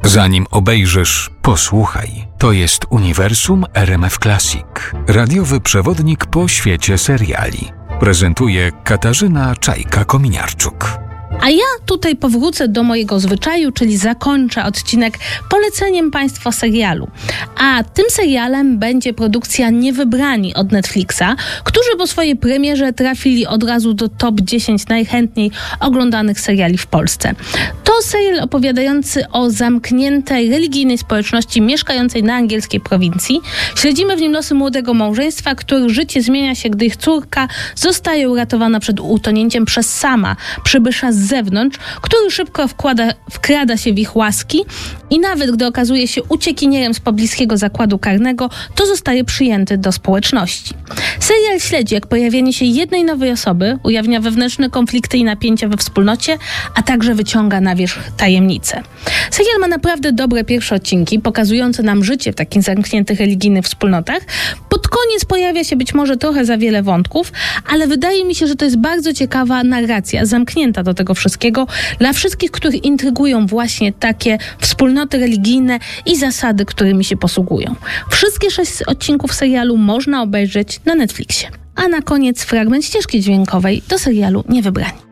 Zanim obejrzysz, posłuchaj. To jest Uniwersum RMF Classic. Radiowy przewodnik po świecie seriali. Prezentuje Katarzyna Czajka-Kominiarczuk. A ja tutaj powrócę do mojego zwyczaju, czyli zakończę odcinek poleceniem Państwa serialu. A tym serialem będzie produkcja Niewybrani od Netflixa, którzy po swojej premierze trafili od razu do top 10 najchętniej oglądanych seriali w Polsce. To serial opowiadający o zamkniętej, religijnej społeczności mieszkającej na angielskiej prowincji. Śledzimy w nim losy młodego małżeństwa, których życie zmienia się, gdy ich córka zostaje uratowana przed utonięciem przez Sama, przybysza z zewnątrz, który szybko wkrada się w ich łaski i nawet gdy okazuje się uciekinierem z pobliskiego zakładu karnego, to zostaje przyjęty do społeczności. Serial śledzi, jak pojawienie się jednej nowej osoby ujawnia wewnętrzne konflikty i napięcia we wspólnocie, a także wyciąga na wierzch tajemnice. Serial ma naprawdę dobre pierwsze odcinki, pokazujące nam życie w takich zamkniętych religijnych wspólnotach. Pod koniec pojawia się być może trochę za wiele wątków, ale wydaje mi się, że to jest bardzo ciekawa narracja, zamknięta do tego wszystkiego, dla wszystkich, których intrygują właśnie takie wspólnoty religijne i zasady, którymi się posługują. Wszystkie 6 odcinków serialu można obejrzeć na Netflixie. A na koniec fragment ścieżki dźwiękowej do serialu Niewybrani.